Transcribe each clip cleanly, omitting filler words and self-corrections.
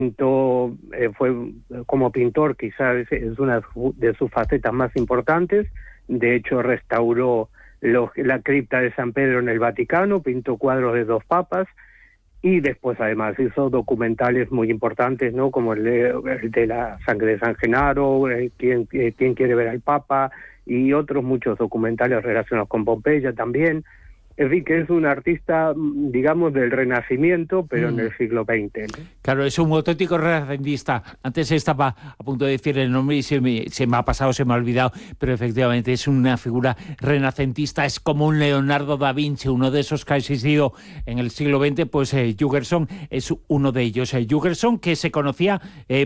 pintó, fue como pintor quizás es una de sus facetas más importantes. De hecho, restauró la cripta de San Pedro en el Vaticano, pintó cuadros de 2 papas, y después además hizo documentales muy importantes, ¿no? Como el de la sangre de San Genaro, ¿Quién quiere ver al Papa? Y otros muchos documentales relacionados con Pompeya también. Es decir, que es un artista, digamos, del Renacimiento, pero en el siglo XX, ¿no? Claro, es un auténtico renacentista. Antes estaba a punto de decir el nombre y se me ha pasado, se me ha olvidado, pero efectivamente es una figura renacentista, es como un Leonardo da Vinci, uno de esos que ha existido en el siglo XX, pues Jürgenson es uno de ellos. Jürgenson, que se conocía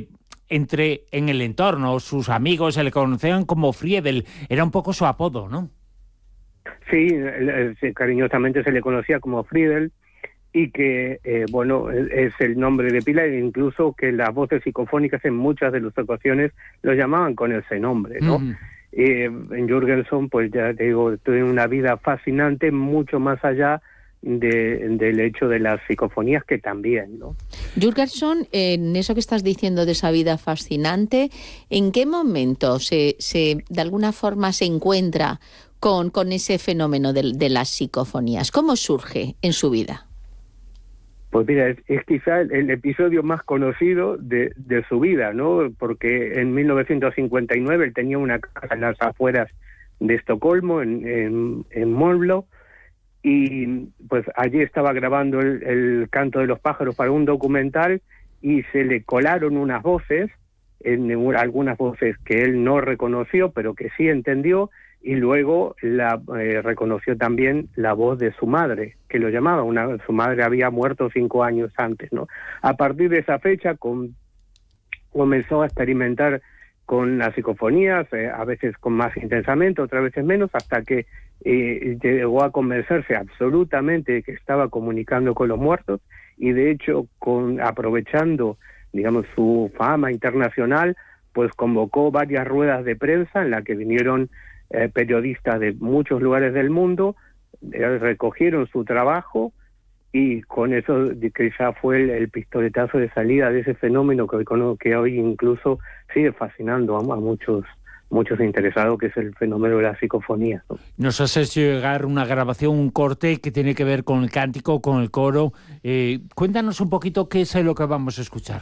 en el entorno, sus amigos se le conocían como Friedel, era un poco su apodo, ¿no? Sí, cariñosamente se le conocía como Friedel, y que, bueno, es el nombre de pila, e incluso que las voces psicofónicas en muchas de las ocasiones lo llamaban con ese nombre, ¿no? En Jürgenson, pues ya te digo, tuve una vida fascinante, mucho más allá del hecho de las psicofonías, que también, ¿no? Jürgenson, en eso que estás diciendo de esa vida fascinante, ¿en qué momento de alguna forma se encuentra con ese fenómeno de las psicofonías? ¿Cómo surge en su vida? Pues mira, es quizá el episodio más conocido de su vida, ¿no? Porque en 1959 él tenía una casa en las afueras de Estocolmo, en Mölndal, y pues allí estaba grabando el canto de los pájaros para un documental, y se le colaron unas voces, algunas voces que él no reconoció, pero que sí entendió, y luego reconoció también la voz de su madre, que lo llamaba. Su madre había muerto 5 años antes, ¿no? A partir de esa fecha comenzó a experimentar con las psicofonías, a veces con más intensamente, otras veces menos, hasta que llegó a convencerse absolutamente de que estaba comunicando con los muertos, y de hecho, aprovechando, digamos, su fama internacional, pues convocó varias ruedas de prensa en las que vinieron periodistas de muchos lugares del mundo, recogieron su trabajo, y con eso que ya fue el pistoletazo de salida de ese fenómeno que hoy incluso sigue fascinando a muchos interesados, que es el fenómeno de la psicofonía, ¿no? Nos has hecho llegar una grabación, un corte que tiene que ver con el cántico, con el coro. Cuéntanos un poquito qué es lo que vamos a escuchar.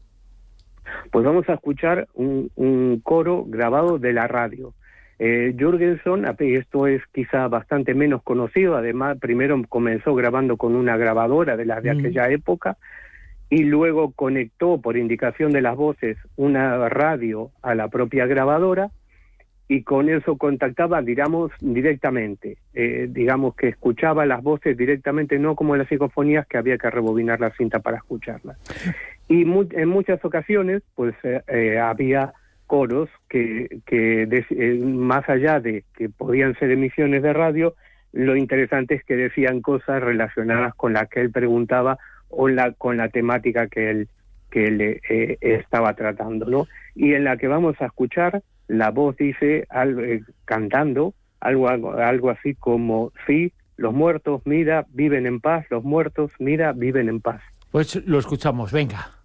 Pues vamos a escuchar un coro grabado de la radio. Jürgenson, esto es quizá bastante menos conocido, además primero comenzó grabando con una grabadora de las de aquella época, y luego conectó por indicación de las voces una radio a la propia grabadora, y con eso contactaba, digamos, directamente, digamos que escuchaba las voces directamente, no como en las psicofonías que había que rebobinar la cinta para escucharlas. Y en muchas ocasiones, pues había coros que más allá de que podían ser emisiones de radio, lo interesante es que decían cosas relacionadas con las que él preguntaba, o con la temática que él estaba tratando, ¿no? Y en la que vamos a escuchar, la voz dice, cantando, algo así como: sí, los muertos, mira, viven en paz, los muertos, mira, viven en paz. Pues lo escuchamos, venga.